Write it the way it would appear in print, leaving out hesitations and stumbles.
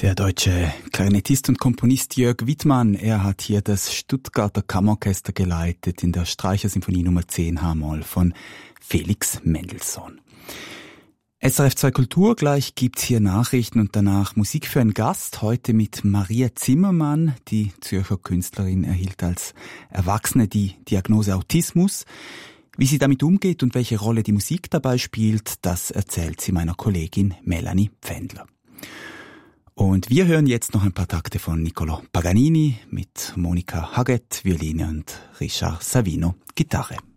Der deutsche Klarinettist und Komponist Jörg Widmann, er hat hier das Stuttgarter Kammerorchester geleitet in der Streichersymphonie Nummer 10 h-Moll von Felix Mendelssohn. SRF 2 Kultur, gleich gibt's hier Nachrichten und danach Musik für einen Gast. Heute mit Maria Zimmermann. Die Zürcher Künstlerin erhielt als Erwachsene die Diagnose Autismus. Wie sie damit umgeht und welche Rolle die Musik dabei spielt, das erzählt sie meiner Kollegin Melanie Pfändler. Und wir hören jetzt noch ein paar Takte von Niccolò Paganini mit Monika Haggett, Violine und Richard Savino, Gitarre.